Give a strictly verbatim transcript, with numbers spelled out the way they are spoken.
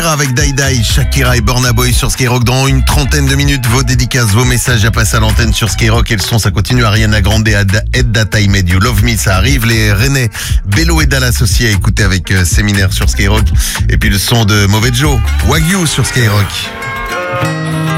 Avec Dai Dai, Shakira et Burna Boy sur Skyrock. Dans une trentaine de minutes, vos dédicaces, vos messages à passer à l'antenne sur Skyrock. Et le son, ça continue. Ariana Grande, Ed Data, I Made You Love Me, ça arrive. Les René, Bello et Dallas aussi à écouter avec euh, Séminaire sur Skyrock. Et puis le son de Mauvais Joe, Wagyu sur Skyrock.